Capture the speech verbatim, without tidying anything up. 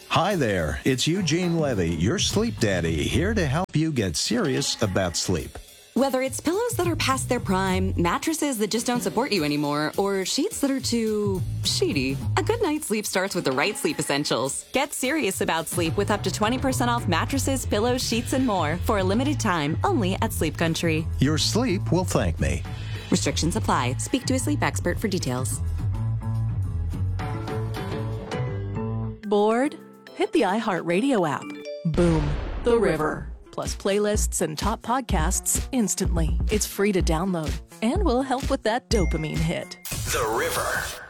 Hi there, it's Eugene Levy, your sleep daddy, here to help you get serious about sleep. Whether it's pillows that are past their prime, mattresses that just don't support you anymore, or sheets that are too sheety, a good night's sleep starts with the right sleep essentials. Get serious about sleep with up to twenty percent off mattresses, pillows, sheets, and more for a limited time only at Sleep Country. Your sleep will thank me. Restrictions apply. Speak to a sleep expert for details. Bored? Hit the iHeartRadio app. Boom. The River. Plus playlists and top podcasts instantly. It's free to download and will help with that dopamine hit. The River.